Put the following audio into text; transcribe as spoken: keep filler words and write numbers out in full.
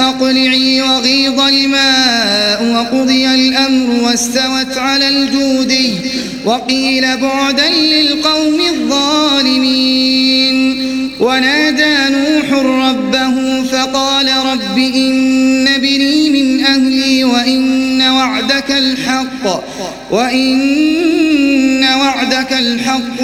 أقلعي وغيض الماء وقضي الأمر واستوت على الجودي وقيل بعدا للقوم الظالمين. ونادى نوح ربه فقال رب إن ابني من أهلي وإن وعدك الحق وإن وعدك الحق